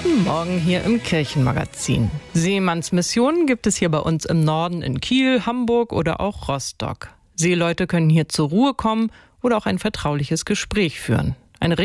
Guten Morgen hier im Kirchenmagazin. Seemannsmissionen gibt es hier bei uns im Norden in Kiel, Hamburg oder auch Rostock. Seeleute können hier zur Ruhe kommen oder auch ein vertrauliches Gespräch führen.